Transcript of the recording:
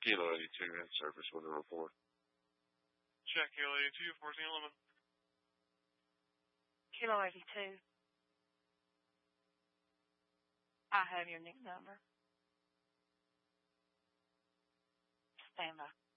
Kilo 82 in service with a report. Check Kilo 82, 1411. Kilo 82. I have your new number. Stand by.